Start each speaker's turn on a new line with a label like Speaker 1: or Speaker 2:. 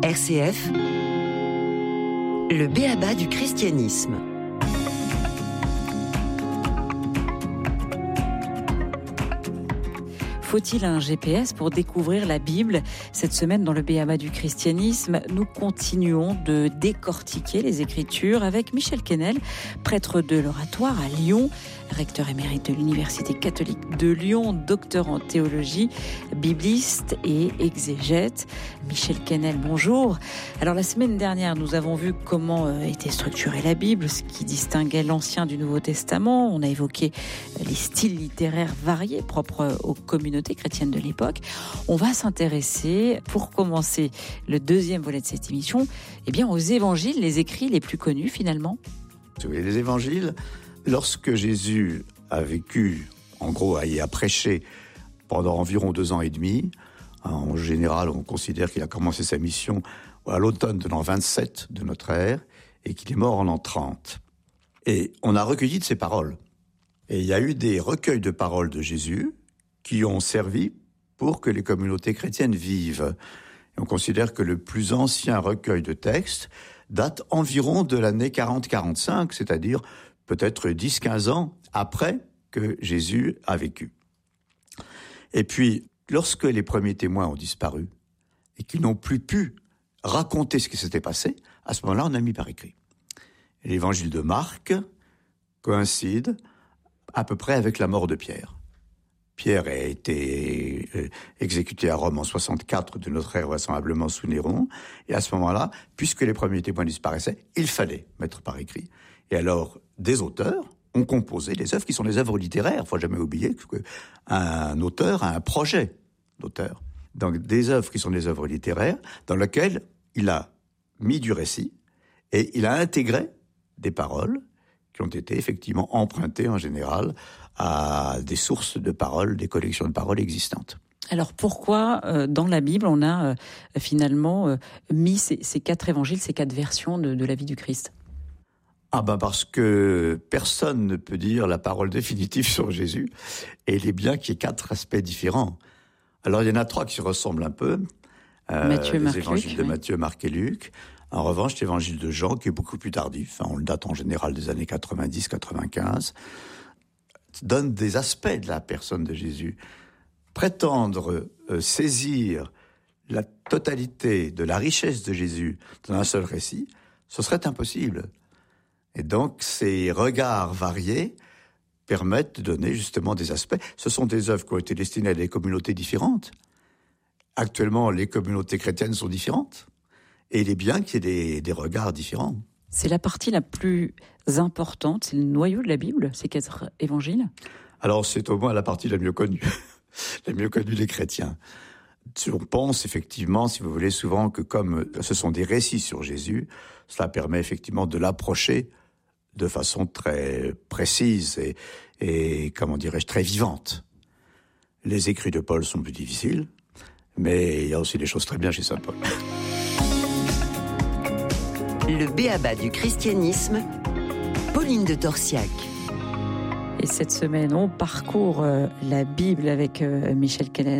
Speaker 1: RCF, le b.a.-ba du christianisme.
Speaker 2: Faut-il un GPS pour découvrir la Bible ? Cette semaine, dans le b.a.-ba du christianisme, nous continuons de décortiquer les Écritures avec Michel Quesnel, prêtre de l'Oratoire à Lyon, recteur émérite de l'Université catholique de Lyon, docteur en théologie, bibliste et exégète. Michel Quesnel, bonjour. Alors la semaine dernière, nous avons vu comment était structurée la Bible, ce qui distinguait l'Ancien du Nouveau Testament. On a évoqué les styles littéraires variés propres aux communautés chrétiennes de l'époque. On va s'intéresser, pour commencer le deuxième volet de cette émission, aux évangiles, les écrits les plus connus finalement.
Speaker 3: Les évangiles, lorsque Jésus a vécu, en gros, et a prêché pendant environ 2 ans et demi, en général, on considère qu'il a commencé sa mission à l'automne de l'an 27 de notre ère et qu'il est mort en l'an 30. Et on a recueilli de ses paroles. Et il y a eu des recueils de paroles de Jésus qui ont servi pour que les communautés chrétiennes vivent. Et on considère que le plus ancien recueil de textes date environ de l'année 40-45, c'est-à-dire peut-être 10-15 ans après que Jésus a vécu. Et puis, lorsque les premiers témoins ont disparu et qu'ils n'ont plus pu raconter ce qui s'était passé, à ce moment-là, on a mis par écrit. Et l'évangile de Marc coïncide à peu près avec la mort de Pierre. Pierre a été exécuté à Rome en 64 de notre ère, vraisemblablement sous Néron. Et à ce moment-là, puisque les premiers témoins disparaissaient, il fallait mettre par écrit. Et alors, des auteurs ont composé des œuvres qui sont des œuvres littéraires. Il ne faut jamais oublier qu'un auteur a un projet d'auteur. Donc, des œuvres qui sont des œuvres littéraires dans lesquelles il a mis du récit et il a intégré des paroles qui ont été effectivement empruntées en général à des sources de paroles, des collections de paroles existantes.
Speaker 2: Alors pourquoi dans la Bible on a finalement mis ces 4 évangiles, ces 4 versions de la vie du Christ ?
Speaker 3: Parce que personne ne peut dire la parole définitive sur Jésus, et il est bien qu'il y ait 4 aspects différents. Alors il y en a 3 qui se ressemblent un peu, les évangiles de Matthieu, Marc et Luc. En revanche, l'évangile de Jean, qui est beaucoup plus tardif, on le date en général des années 90-95, donne des aspects de la personne de Jésus. Prétendre saisir la totalité de la richesse de Jésus dans un seul récit, ce serait impossible. Et donc, ces regards variés permettent de donner justement des aspects. Ce sont des œuvres qui ont été destinées à des communautés différentes. Actuellement, les communautés chrétiennes sont différentes. Et il est bien qu'il y ait des regards différents.
Speaker 2: C'est la partie la plus importante, c'est le noyau de la Bible, ces 4 évangiles ?
Speaker 3: Alors, c'est au moins la partie la mieux connue, la mieux connue des chrétiens. On pense effectivement, si vous voulez, souvent que comme ce sont des récits sur Jésus, cela permet effectivement de l'approcher de façon très précise et comment dirais-je, très vivante. Les écrits de Paul sont plus difficiles, mais il y a aussi des choses très bien chez saint Paul.
Speaker 1: Le b.a.-ba du christianisme, Pauline de Torsiac.
Speaker 2: Et cette semaine, on parcourt la Bible avec Michel Quesnel.